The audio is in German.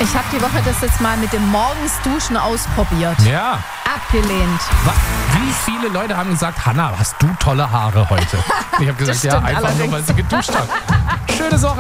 Ich habe die Woche das jetzt mal mit dem Morgensduschen ausprobiert. Ja. Abgelehnt. Wie viele Leute haben gesagt, Hanna, hast du tolle Haare heute? Ich habe gesagt, Das stimmt ja, einfach nur, weil sie geduscht hat. Schönes Wochenende.